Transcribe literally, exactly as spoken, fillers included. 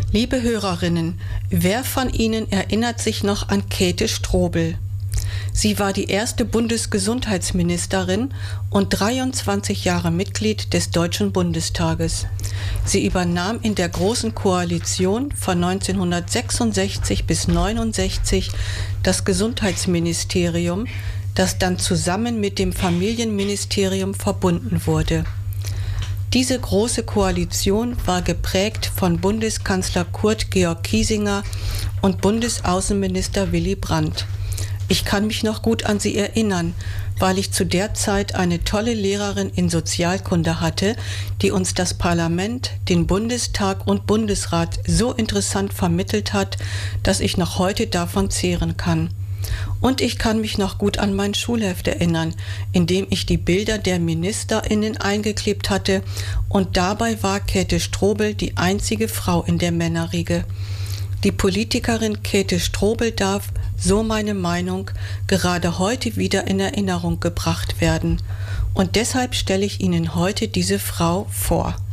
Liebe Hörerinnen, wer von Ihnen erinnert sich noch an Käthe Strobel? Sie war die erste Bundesgesundheitsministerin und dreiundzwanzig Jahre Mitglied des Deutschen Bundestages. Sie übernahm in der Großen Koalition von neunzehnhundertsechsundsechzig bis neunundsechzig das Gesundheitsministerium, das dann zusammen mit dem Familienministerium verbunden wurde. Diese Große Koalition war geprägt von Bundeskanzler Kurt Georg Kiesinger und Bundesaußenminister Willy Brandt. Ich kann mich noch gut an sie erinnern, weil ich zu der Zeit eine tolle Lehrerin in Sozialkunde hatte, die uns das Parlament, den Bundestag und Bundesrat so interessant vermittelt hat, dass ich noch heute davon zehren kann. Und ich kann mich noch gut an mein Schulheft erinnern, in dem ich die Bilder der MinisterInnen eingeklebt hatte, und dabei war Käthe Strobel die einzige Frau in der Männerriege. Die Politikerin Käthe Strobel darf, so meine Meinung, gerade heute wieder in Erinnerung gebracht werden. Und deshalb stelle ich Ihnen heute diese Frau vor.